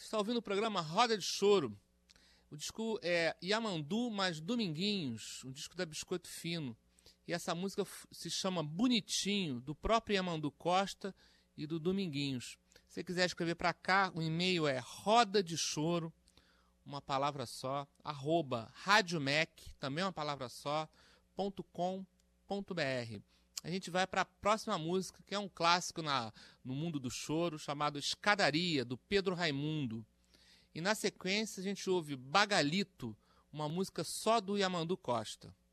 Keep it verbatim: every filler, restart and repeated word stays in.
está ouvindo o programa Roda de Choro. O disco é Yamandu mais Dominguinhos, um disco da Biscoito Fino. E essa música se chama Bonitinho, do próprio Yamandu Costa e do Dominguinhos. Se você quiser escrever para cá, o e-mail é roda de choro, uma palavra só, arroba radiomec, também uma palavra só, ponto com ponto br. A gente vai para a próxima música, que é um clássico na, no mundo do choro, chamado Escadaria, do Pedro Raimundo. E na sequência a gente ouve Bagalito, uma música só do Yamandu Costa.